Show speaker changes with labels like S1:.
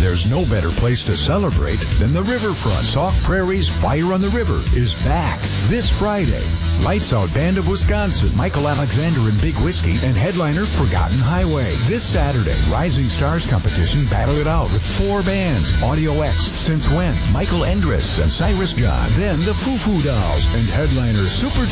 S1: There's no better place to celebrate than the riverfront. Sauk Prairie's Fire on the River is back this Friday. Lights Out Band of Wisconsin, Michael Alexander and Big Whiskey, and headliner Forgotten Highway. This Saturday, Rising Stars competition battle it out with 4 bands. Audio X, Since When, Michael Endres, and Cyrus John. Then the Foo Foo Dolls and headliner Super